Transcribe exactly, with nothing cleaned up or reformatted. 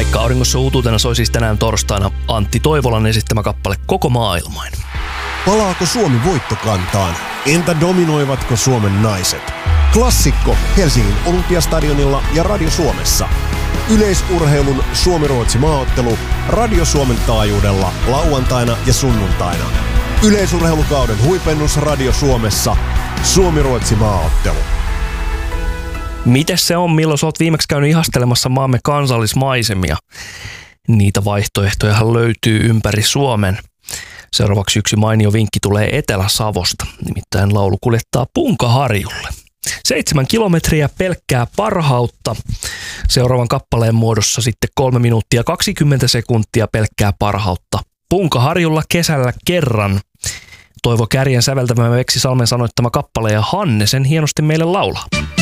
Pekka Auringossa uutuutena soi siis tänään torstaina Antti Toivolan esittämä kappale Koko maailmain. Palaako Suomi voittokantaan? Entä dominoivatko Suomen naiset? Klassikko Helsingin Olympiastadionilla ja Radio Suomessa. Yleisurheilun Suomi-Ruotsi maaottelu Radio Suomen taajuudella lauantaina ja sunnuntaina. Yleisurheilukauden huipennus Radio Suomessa. Suomi-Ruotsi maaottelu. Mites se on, milloin sä oot viimeksi käynyt ihastelemassa maamme kansallismaisemia? Niitä vaihtoehtojahan löytyy ympäri Suomen. Seuraavaksi yksi mainio vinkki tulee Etelä-Savosta, nimittäin laulu kuljettaa Punkaharjulle. Seitsemän kilometriä pelkkää parhautta. Seuraavan kappaleen muodossa sitten kolme minuuttia kaksikymmentä sekuntia pelkkää parhautta. Punkaharjulla kesällä kerran. Toivo Kärjen säveltämä Veksi Salmen sanoittama kappale ja Hanne sen hienosti meille laulaa.